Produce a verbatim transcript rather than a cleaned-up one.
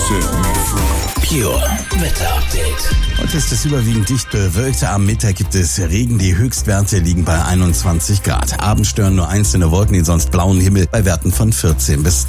Pure Wetter Update. Heute ist es überwiegend dicht bewölkt. Am Mittag gibt es Regen. Die Höchstwerte liegen bei einundzwanzig Grad. Abends stören nur einzelne Wolken den sonst blauen Himmel bei Werten von vierzehn bis